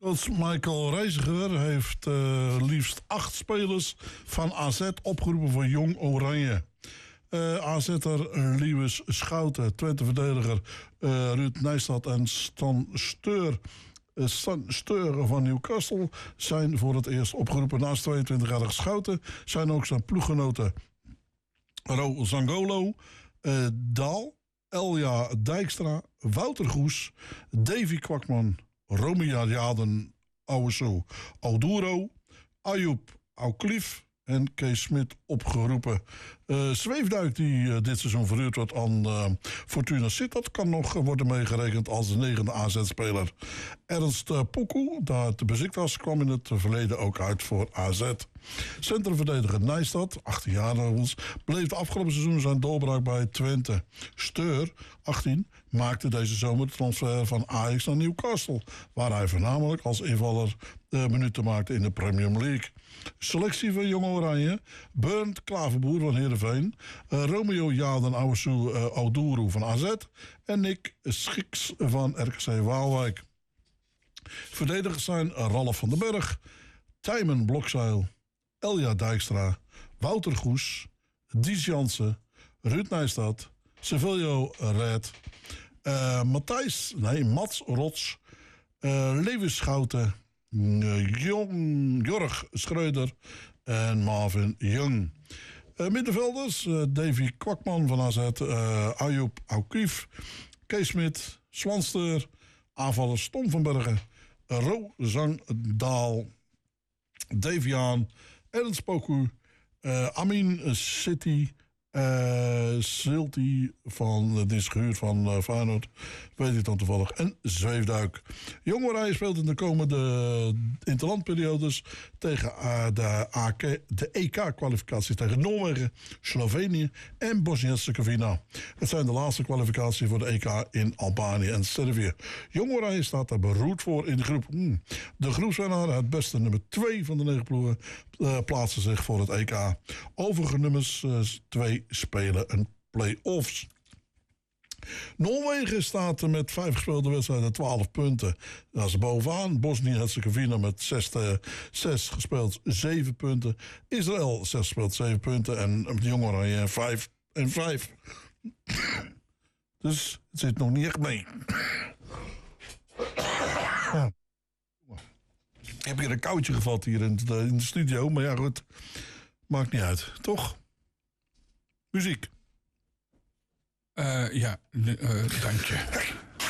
Coach Michael Reiziger heeft liefst 8 spelers van AZ opgeroepen voor Jong Oranje. AZ'er Lewis Schouten, Twente-verdediger Ruud Nijstad en Stan Steur van Newcastle zijn voor het eerst opgeroepen. Naast 22-jarige Schouten zijn ook zijn ploeggenoten Ro Zangolo, Daal, Elja Dijkstra, Wouter Goes, Davy Kwakman, Romea Jaden Ouwesso Auduro, Ayoub Auklief en Kees Smit opgeroepen. Zweefduik die dit seizoen verhuurd wordt aan Fortuna Sittard kan nog worden meegerekend als de 9e AZ-speler. Ernst Poekoe, daar te Besiktas, kwam in het verleden ook uit voor AZ. Centrumverdediger Nijstad, 18 jaar overigens, bleef de afgelopen seizoen zijn doorbraak bij Twente. Steur, 18, maakte deze zomer de transfer van Ajax naar Newcastle, waar hij voornamelijk als invaller minuten maakte in de Premier League. Selectie van Jong Oranje: Bernd Klaverboer van Heerenveen, Romeo Jaden Auduro van AZ en Nick Schiks van RKC Waalwijk. Verdedigers zijn Ralf van den Berg, Tijmen Blokzeil, Elja Dijkstra, Wouter Goes, Dies Jansen, Ruud Nijstad, Sevilio Red, Mats Rots, Lewis Schouten, Jorg Schreuder en Marvin Jung. Middenvelders: Davy Kwakman van AZ, Ayoub Auklief, Kees Smit, Swanster. Aanvallers: Tom van Bergen, Ro Zangdaal, Deviaan, Ernst Poku, Amin City, Silti van de gehuurd van Feyenoord, weet ik dan toevallig, en Zweefduik. Jong Oranje speelt in de komende interlandperiodes tegen de EK-kwalificatie tegen Noorwegen, Slovenië en Bosnië-Herzegovina. Het zijn de laatste kwalificaties voor de EK in Albanië en Servië. Jong Oranje staat daar beroerd voor in de groep. De groepswinnaar, het beste nummer 2 van de 9 ploegen, plaatsen zich voor het EK. Overige nummers 2 spelen een play-offs. Noorwegen staat met 5 gespeelde wedstrijden 12 punten. Dat is bovenaan. Bosnië-Herzegovina met 6 gespeeld 7 punten. Israël 6 gespeeld 7 punten. En de Jong Oranje 5 en 5. Dus het zit nog niet echt mee. Ja. Ik heb hier een koudje gevat hier in de studio. Maar ja, goed. Maakt niet uit. Toch? Muziek. Dank je.